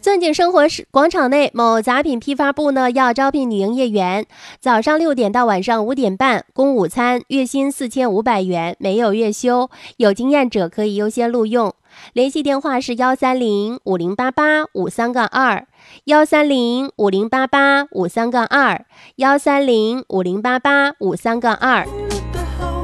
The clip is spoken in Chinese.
钻井生活广场内某杂品批发部呢要招聘女营业员，早上6点到晚上5点半，供午餐，月薪4500元，没有月休，有经验者可以优先录用。联系电话是130508853-2，130508853-2，130508853-2。